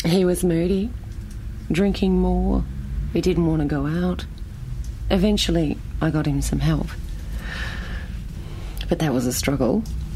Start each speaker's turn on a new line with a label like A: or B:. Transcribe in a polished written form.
A: He was moody, drinking more. He didn't want to go out. Eventually, I got him some help. But that was a struggle.